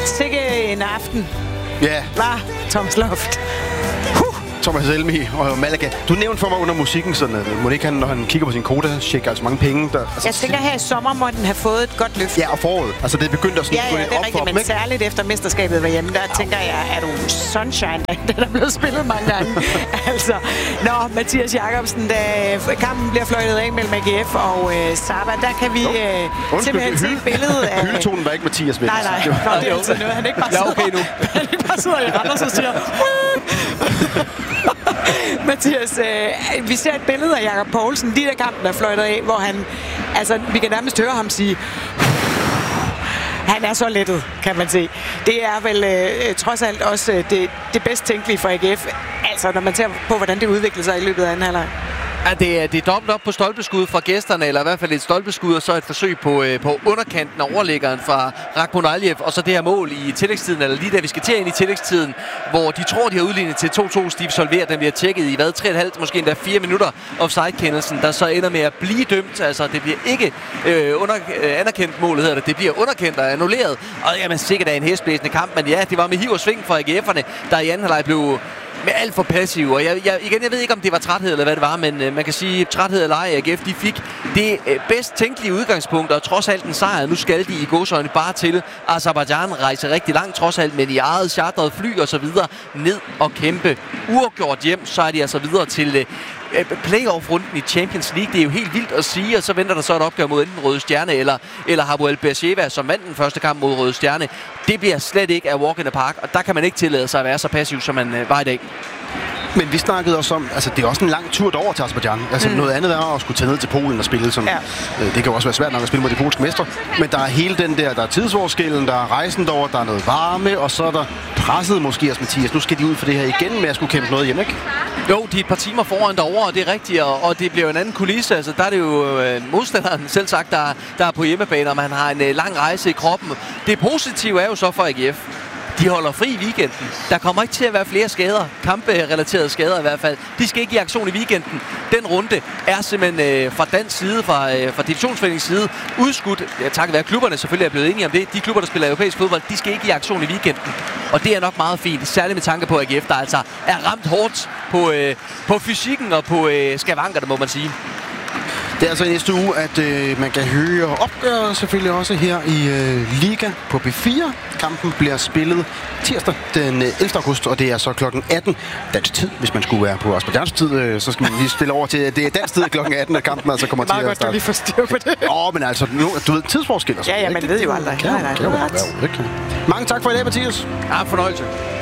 Sikke en aften. Ja. Var Thomas Loft. Thomas Helmig og Malaga. Du nævnte for mig under musikken, sådan at må ikke han, når han kigger på sin Koda-check, altså mange penge. Der, altså, Jeg tænker, her i sommer må den have fået et godt løft. Ja, og foråret. Altså, det er begyndt at sådan Ja, gå det lidt er op rigtigt, for dem, men ikke? særligt efter mesterskabet var hjemme, der tænker jeg, er du Sunshine? Den er blevet spillet mange gange. Altså, Mathias Jacobsen, da kampen bliver fløjtet af mellem AGF og Saba, der kan vi simpelthen se billedet af... Hyldetonen var ikke Mathias med. Nej, det er altid noget. Han ikke bare sidder, okay nu. han ikke bare sidder i Randers og siger... Mathias, vi ser et billede af Jakob Poulsen, lige da kampen er fløjtet af, hvor han, altså vi kan nærmest høre ham sige, han er så lettet, kan man se. Det er vel trods alt også det bedst tænkelige for AGF, altså når man ser på, hvordan det udvikler sig i løbet af anden halvleg. Ja, det er dobbelt op på stolpeskud fra gæsterne, eller i hvert fald et stolpeskud, og så et forsøg på underkanten af overliggeren fra Rakhmonaliev, og så det her mål i tillægstiden, eller lige da vi skal til ind i tillægstiden, hvor de tror, de har udlignet til 2-2. Steve Solver, den bliver tjekket i 3,5, måske endda 4 minutter offside-kendelsen, der så ender med at blive dømt. Altså, det bliver ikke anerkendt målet, hedder det. Det bliver underkendt og annulleret. Og jamen, sikkert er en hæsblæsende kamp, men ja, det var med hiv og sving fra AGF'erne, der i anden halvleg blev med alt for passiv, og jeg ved ikke, om det var træthed eller hvad det var, men man kan sige, træthed eller ej, AGF, de fik det bedst tænkelige udgangspunkt, og trods alt en sejr, nu skal de i godsøjne bare til Aserbajdsjan rejse rigtig langt, trods alt, men i eget chartret fly og så videre, ned og kæmpe uafgjort hjem, så er de altså videre til playoff-runden i Champions League. Det er jo helt vildt at sige, og så venter der så et opgør mod enten Røde Stjerne eller Hapoel Beersheva, som vandt den første kamp mod Røde Stjerne. Det bliver slet ikke af walk in the park, og der kan man ikke tillade sig at være så passiv, som man var i dag. Men vi snakkede også om, altså det er også en lang tur over til Aserbajdsjan. Altså noget andet er at skulle tage ned til Polen og spille, som det kan jo også være svært nok at spille mod de polske mestre. Men der er hele den der er tidsforskellen, der er rejsen derover, der er noget varme, og så er der presset måske også, Mathias. Nu skal de ud for det her igen med at skulle kæmpe noget hjem, ikke? Jo, de er et par timer foran derovre, og det er rigtigt, og det bliver en anden kulisse. Altså, der er det jo modstanderen selv sagt, der er på hjemmebane, og man har en lang rejse i kroppen. Det positive er jo så for AGF. De holder fri i weekenden. Der kommer ikke til at være flere skader. Kamperelaterede skader i hvert fald. De skal ikke i aktion i weekenden. Den runde er simpelthen fra dansk side, fra divisionsforeningens side, udskudt. Ja, takket være klubberne selvfølgelig er blevet enige om det. De klubber, der spiller europæisk fodbold, de skal ikke i aktion i weekenden. Og det er nok meget fint. Særligt med tanke på AGF, der altså er ramt hårdt på fysikken og på skavankerne, må man sige. Det er altså i næste uge, at man kan høre opgøret selvfølgelig også her i Liga på B4. Kampen bliver spillet tirsdag den 11. august, og det er så klokken 18 dansk tid. Hvis man skulle være på Aserbajdsjans tid, så skal man lige stille over til, at det er dansk tid klokken 18, at kampen altså kommer til at starte. Meget godt, du lige får styr på det. Men altså, du ved, tidsforskel og sådan. Ja, men det ved jo aldrig. Mange tak for i dag, Mathias. Ja, fornøjelse.